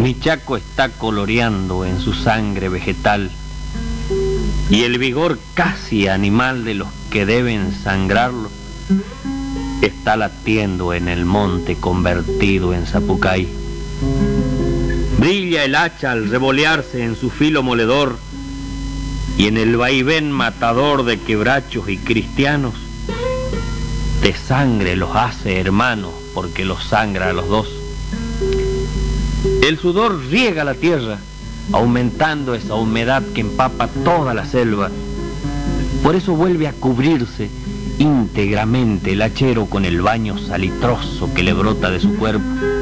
Mi Chaco está coloreando en su sangre vegetal, y el vigor casi animal de los que deben sangrarlo está latiendo en el monte convertido en zapucay. Brilla el hacha al revolearse en su filo moledor, y en el vaivén matador de quebrachos y cristianos, de sangre los hace hermanos porque los sangra a los dos. El sudor riega la tierra, aumentando esa humedad que empapa toda la selva. Por eso vuelve a cubrirse íntegramente el hachero con el baño salitroso que le brota de su cuerpo.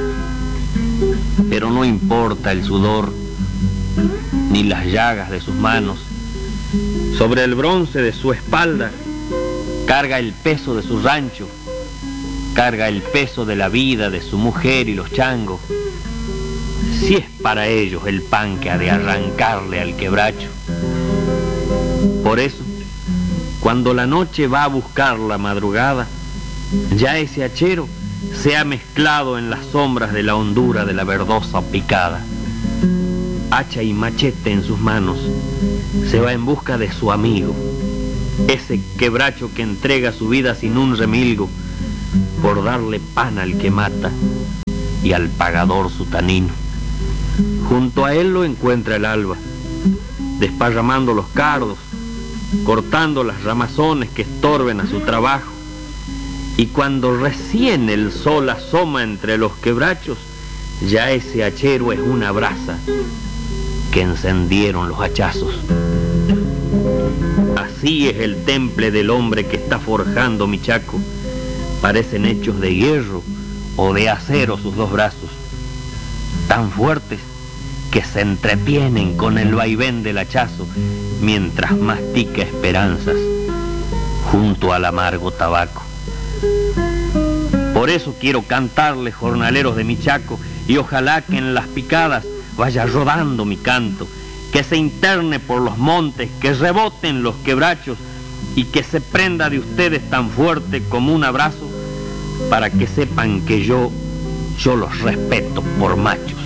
Pero no importa el sudor ni las llagas de sus manos. Sobre el bronce de su espalda carga el peso de su rancho, carga el peso de la vida de su mujer y los changos. Si es para ellos el pan que ha de arrancarle al quebracho. Por eso, cuando la noche va a buscar la madrugada, ya ese hachero se ha mezclado en las sombras de la hondura de la verdosa picada. Hacha y machete en sus manos, se va en busca de su amigo, ese quebracho que entrega su vida sin un remilgo por darle pan al que mata y al pagador su tanino. Junto a él lo encuentra el alba, desparramando los cardos, cortando las ramazones que estorben a su trabajo, y cuando recién el sol asoma entre los quebrachos, ya ese hachero es una brasa que encendieron los hachazos. Así es el temple del hombre que está forjando mi Chaco. Parecen hechos de hierro o de acero sus dos brazos, tan fuertes que se entretienen con el vaivén del hachazo mientras mastica esperanzas junto al amargo tabaco. Por eso quiero cantarles, jornaleros de mi Chaco, y ojalá que en las picadas vaya rodando mi canto, que se interne por los montes, que reboten los quebrachos y que se prenda de ustedes tan fuerte como un abrazo, para que sepan que yo los respeto por machos.